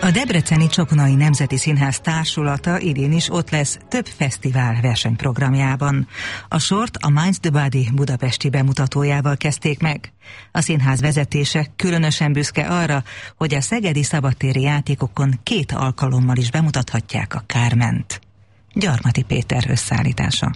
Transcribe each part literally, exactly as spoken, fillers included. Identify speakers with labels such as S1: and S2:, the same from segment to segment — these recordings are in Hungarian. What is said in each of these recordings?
S1: A Debreceni Csokonai Nemzeti Színház társulata idén is ott lesz több fesztivál versenyprogramjában. A sort a Mind the Body budapesti bemutatójával kezdték meg. A színház vezetése különösen büszke arra, hogy a szegedi szabadtéri játékokon két alkalommal is bemutathatják a Carment. Gyarmati Péter összeállítása.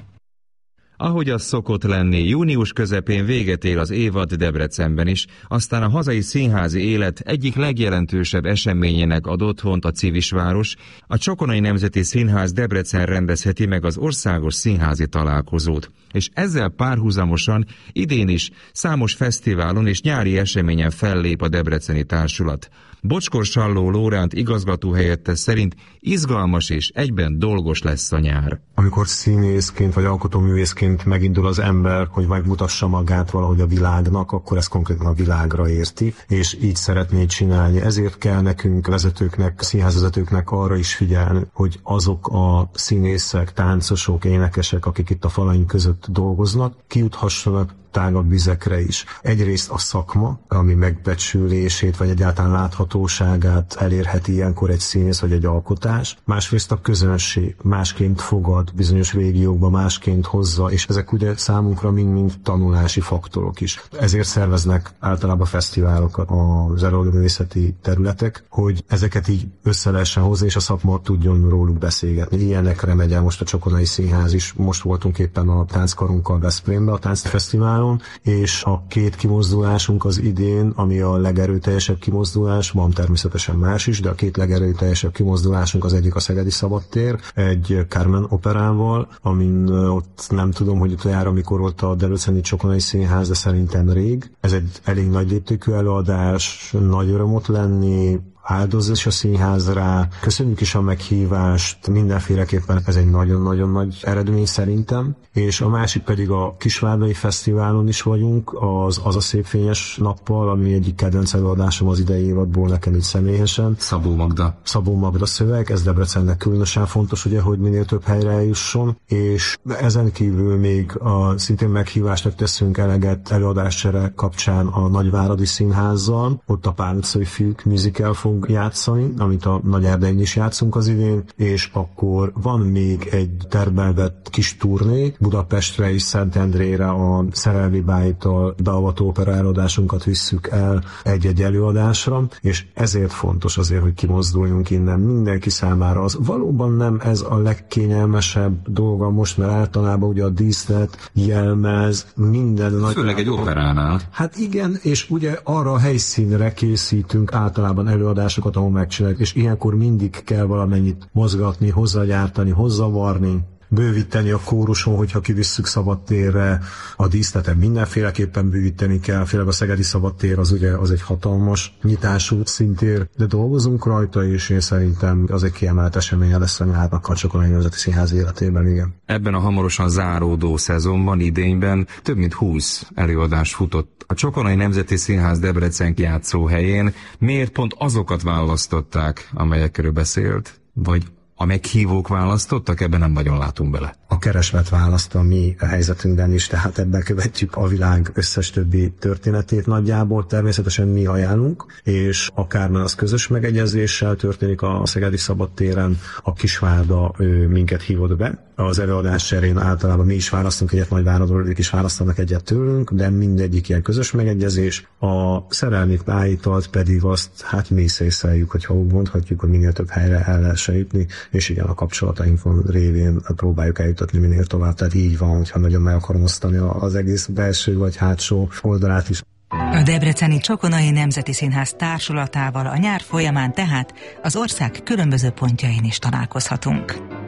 S2: Ahogy az szokott lenni, június közepén véget ér az évad Debrecenben is, aztán a hazai színházi élet egyik legjelentősebb eseményének ad otthont a Civisváros. A Csokonai Nemzeti Színház Debrecen rendezheti meg az országos színházi találkozót, és ezzel párhuzamosan idén is számos fesztiválon és nyári eseményen fellép a debreceni társulat. Bocskor Salló Lóránt igazgatóhelyettes szerint izgalmas és egyben dolgos lesz a nyár.
S3: Amikor színészként vagy alkotóművészként megindul az ember, hogy megmutassa magát valahogy a világnak, akkor ez konkrétan a világra érti, és így szeretné csinálni. Ezért kell nekünk vezetőknek, színházvezetőknek arra is figyelni, hogy azok a színészek, táncosok, énekesek, akik itt a falaink között dolgoznak, kijuthassanak tágabb vizekre is. Egyrészt a szakma, ami megbecsülését, vagy egyáltalán láthatóságát elérheti ilyenkor egy színész, vagy egy alkotás. Másrészt a közönség másként fogad, bizonyos régiókban másként hozza, és ezek ugye számunkra mind-mind tanulási faktorok is. Ezért szerveznek általában fesztiválokat az előadóművészeti területek, hogy ezeket így össze lehessen hozni, és a szakma tudjon róluk beszélgetni. Ilyenekre megy el most a Csokonai Színház is. Most voltunk éppen a Tánckarunkkal Veszprémbe, a Táncfesztiválon, és a két kimozdulásunk az idén, ami a legerőteljesebb kimozdulás, van természetesen más is, de a két legerőteljesebb kimozdulásunk az egyik a Szegedi Szabadtér, egy Carmen operával, amin ott nem tudom, hogy utoljára mikor volt a Debreceni Csokonai Színház, de szerintem rég. Ez egy elég nagy léptékű előadás, nagy öröm ott lenni, áldozás a színház rá. Köszönjük is a meghívást, mindenféleképpen ez egy nagyon-nagyon nagy eredmény szerintem. És a másik pedig a Kisvárdai Fesztiválon is vagyunk, az, az a szép fényes nappal, ami egyik kedvenc előadásom az idei évadból nekem így személyesen.
S4: Szabó Magda.
S3: Szabó Magda szöveg, ez Debrecennek különösen fontos, ugye, hogy minél több helyre eljusson, és ezen kívül még a, szintén meghívásnak teszünk eleget előadáscsere kapcsán a Nagyváradi Színházzal, ott a Pál utcai fiúk musical fog játszani, amit a Nagyerdein is játszunk az idén, és akkor van még egy tervben vett kis turné, Budapestre és Szentendrére a Szerelmi Bájtól beavató opera előadásunkat visszük el egy-egy előadásra, és ezért fontos azért, hogy kimozduljunk innen mindenki számára. Az valóban nem ez a legkényelmesebb dolga most, mert általában ugye a díszlet, jelmez, minden nagy...
S4: Főleg egy operánál.
S3: Hát igen, és ugye arra a helyszínre készítünk általában előadásokat, ahol megcsináljuk, és ilyenkor mindig kell valamennyit mozgatni, hozzágyártani, hozzavarni, bővíteni a kóruson, hogyha kivisszük szabadtérre, a díszletet mindenféleképpen bővíteni kell, főleg a szegedi szabadtér az ugye az egy hatalmas nyitású szintér, de dolgozunk rajta, és én szerintem az egy kiemelt eseménye lesz a nyárnak a Csokonai Nemzeti Színház életében, igen.
S4: Ebben a hamarosan záródó szezonban, idényben több mint húsz előadás futott a Csokonai Nemzeti Színház Debrecen játszóhelyén. Miért pont azokat választották, amelyekről beszélt, vagy a meghívók választottak? Ebben nem nagyon látunk bele.
S3: A kereslet választ a mi helyzetünkben is, tehát ebben követjük a világ összes többi történetét nagyjából. Természetesen mi ajánlunk, és a Carmen az közös megegyezéssel történik a Szegedi Szabadtéren, a Kisvárda ő, minket hívott be. Az előadás serén általában mi is választunk egyet, Nagyváradról ők is választanak egyet tőlünk, de mindegyik ilyen közös megegyezés. A Szerelmi Bájtalt pedig azt hát mi szészeljük, hogyha úgy mondhatjuk, hogy minél több helyre el lehessen jutni, és igen, a kapcsolatainkon révén próbáljuk eljutatni minél tovább, tehát így van, hogyha nagyon meg akarom osztani az egész belső vagy hátsó oldalát is.
S1: A Debreceni Csokonai Nemzeti Színház társulatával a nyár folyamán tehát az ország különböző pontjain is találkozhatunk.